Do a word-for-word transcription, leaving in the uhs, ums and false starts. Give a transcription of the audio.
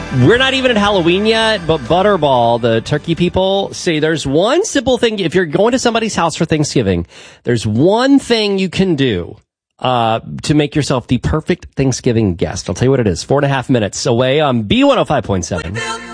We're not even at Halloween yet, but Butterball, the turkey people, say there's one simple thing. If you're going to somebody's house for Thanksgiving, there's one thing you can do uh to make yourself the perfect Thanksgiving guest. I'll tell you what it is. Four and a half minutes away on B one oh five point seven.